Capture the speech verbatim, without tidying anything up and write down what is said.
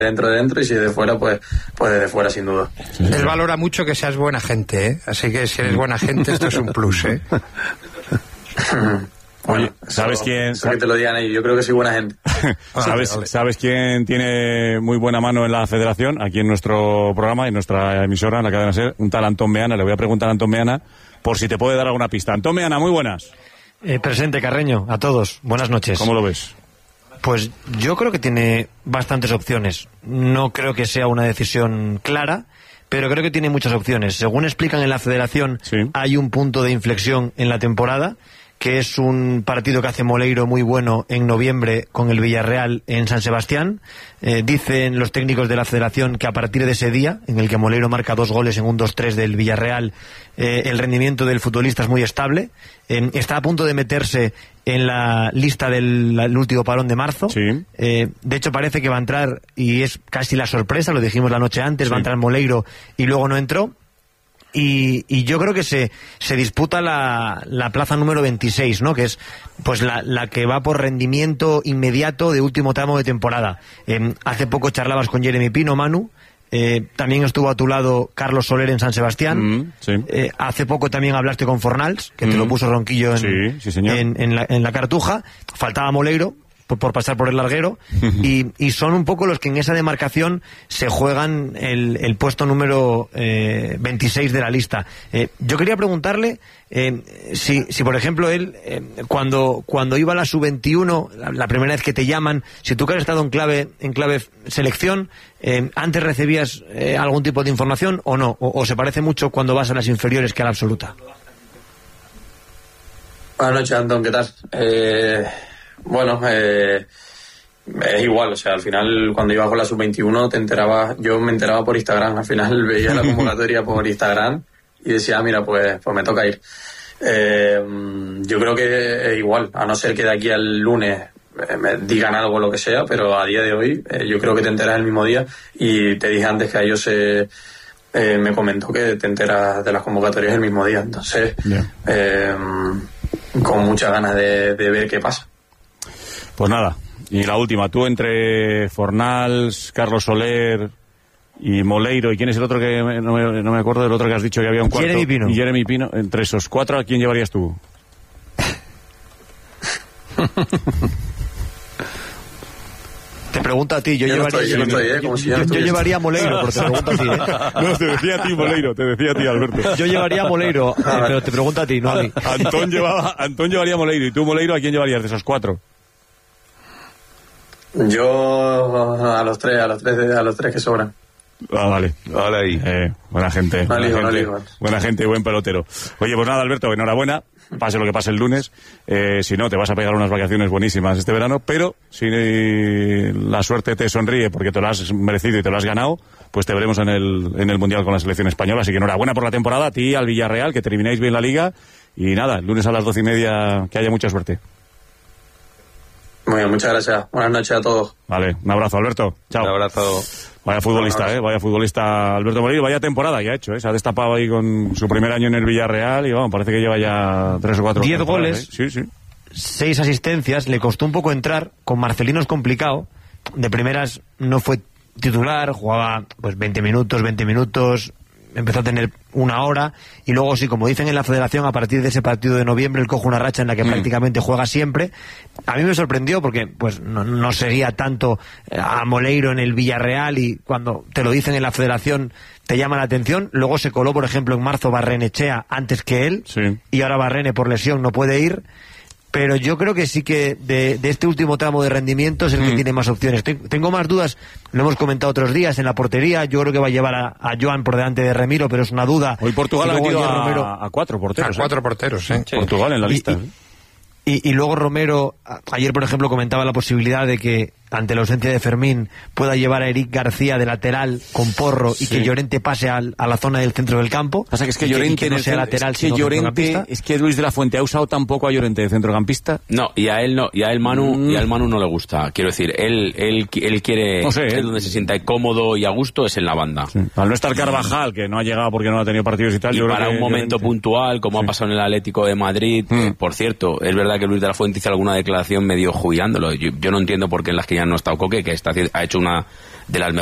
dentro de dentro, y si de fuera, pues, pues desde fuera, sin duda. Él valora mucho que seas buena gente, ¿eh? Así que si eres buena gente, esto es un plus, ¿eh? Oye, ¿sabes eso, quién? Eso que te lo digan ellos, yo creo que soy buena gente. ¿Sabes, vale, vale. ¿Sabes quién tiene muy buena mano en la federación? Aquí en nuestro programa, en nuestra emisora, en la cadena SER, un tal Antón Meana. Le voy a preguntar a Antón Meana por si te puede dar alguna pista. Antón Meana, muy buenas. Eh, presente, Carreño, a todos. Buenas noches. ¿Cómo lo ves? Pues yo creo que tiene bastantes opciones. No creo que sea una decisión clara, pero creo que tiene muchas opciones. Según explican en la federación, sí. hay un punto de inflexión en la temporada, que es un partido que hace Moleiro muy bueno en noviembre con el Villarreal en San Sebastián. Eh, dicen los técnicos de la federación que a partir de ese día, en el que Moleiro marca dos goles en un dos tres del Villarreal, eh, el rendimiento del futbolista es muy estable. Eh, está a punto de meterse en la lista del el último parón de marzo. Sí. Eh, de hecho parece que va a entrar, y es casi la sorpresa, lo dijimos la noche antes, sí. va a entrar Moleiro y luego no entró. Y, y yo creo que se, se disputa la, la plaza número veintiséis, ¿no? Que es pues la, la que va por rendimiento inmediato de último tramo de temporada. Eh, hace poco charlabas con Jeremy Pino, Manu. Eh, también estuvo a tu lado Carlos Soler en San Sebastián. Mm, sí. eh, hace poco también hablaste con Fornals, que mm. te lo puso Ronquillo en, sí, sí, señor. en, en, la, en la cartuja. Faltaba Moleiro por, por pasar por el larguero. y, y son un poco los que en esa demarcación se juegan el, el puesto número eh, veintiséis de la lista. Eh, yo quería preguntarle eh, si, si, por ejemplo, él, eh, cuando, cuando iba a la sub veintiuno, la, la primera vez que te llaman, si tú que has estado en clave, en clave selección, eh, ¿antes recibías eh, algún tipo de información o no? O, ¿O se parece mucho cuando vas a las inferiores que a la absoluta? Buenas noches, Antón, ¿qué tal? Eh, bueno, eh, es igual, o sea, al final cuando ibas con la sub veintiuno te enterabas, yo me enteraba por Instagram, al final veía la convocatoria por Instagram y decía, ah, mira, pues, pues me toca ir. Eh, yo creo que es igual, a no ser que de aquí al lunes me digan algo, lo que sea, pero a día de hoy eh, yo creo que te enteras el mismo día, y te dije antes que a ellos se... Eh, me comentó que te enteras de las convocatorias el mismo día, entonces eh, con muchas ganas de, de ver qué pasa. Pues nada, y la última, tú entre Fornals, Carlos Soler y Moleiro, ¿y quién es el otro que no me, no me acuerdo del otro que has dicho que había un cuarto? Jeremy Pino. Y Jeremy Pino, entre esos cuatro, ¿a quién llevarías tú? Te pregunto a ti, yo, yo llevaría, no estoy, yo no estoy, ¿eh? Como si yo, yo, yo llevaría a Moleiro, pero te pregunto a ti, ¿eh? No, te decía a ti, Moleiro, te decía a ti, Alberto. Yo llevaría a Moleiro, eh, pero te pregunto a ti, no a mí. Antón, llevaba, Antón llevaría a Moleiro, y tú, Moleiro, ¿a quién llevarías de esos cuatro? Yo a los tres, a los tres, a los tres que sobran. Ah, vale. Vale ahí. Eh, buena gente. Vale, buena, vale, gente vale. buena gente y buen pelotero. Oye, pues nada, Alberto, enhorabuena. Pase lo que pase el lunes. Eh, si no, te vas a pegar unas vacaciones buenísimas este verano, pero si la suerte te sonríe porque te lo has merecido y te lo has ganado, pues te veremos en el, en el Mundial con la selección española. Así que enhorabuena por la temporada, a ti, al Villarreal, que termináis bien la Liga. Y nada, el lunes a las doce y media, que haya mucha suerte. Muy bien, muchas gracias. Buenas noches a todos. Vale, un abrazo, Alberto. Chao. Un abrazo. Vaya futbolista, eh, vaya futbolista Alberto Moleiro, vaya temporada que ha hecho, eh, se ha destapado ahí con su primer año en el Villarreal y vamos, parece que lleva ya tres o cuatro. Diez goles, eh. sí, sí. Seis asistencias, le costó un poco entrar, con Marcelino es complicado, de primeras no fue titular, jugaba pues veinte minutos, veinte minutos, empezó a tener una hora, y luego sí, como dicen en la federación, a partir de ese partido de noviembre él coge una racha en la que mm. prácticamente juega siempre. A mí me sorprendió porque pues no, no seguía tanto a Moleiro en el Villarreal, y cuando te lo dicen en la federación te llama la atención. Luego se coló, por ejemplo, en marzo Barrenechea antes que él, sí. y ahora Barrene por lesión no puede ir. Pero yo creo que sí que de, de este último tramo de rendimiento es el que mm. tiene más opciones. Tengo más dudas, lo hemos comentado otros días, en la portería. Yo creo que va a llevar a, a Joan por delante de Remiro, pero es una duda. Hoy Portugal ha metido a, Romero, a cuatro porteros. A cuatro ¿eh? porteros, ¿eh? Sí. Portugal en la lista. Y, y, y luego Romero, ayer por ejemplo comentaba la posibilidad de que ante la ausencia de Fermín pueda llevar a Eric García de lateral con Porro, sí. y que Llorente pase al, a la zona del centro del campo. Pasa que es que Llorente que no sea lateral, es que Llorente, es que Luis de la Fuente ha usado tampoco a Llorente de centrocampista. No, y a él no, y a él Manu, mm. y a él Manu no le gusta. Quiero decir, él él, él quiere no sé, es ¿eh? donde se sienta cómodo y a gusto es en la banda. Sí. Al no estar Carvajal, que no ha llegado porque no ha tenido partidos y tal. Y yo para creo un que momento Llorente... puntual, como sí. ha pasado en el Atlético de Madrid, mm. eh, por cierto, es verdad que Luis de la Fuente hizo alguna declaración medio jubilándolo. Yo, yo no entiendo por qué en las que Miñán no ha estado Coque, que está, ha hecho una de las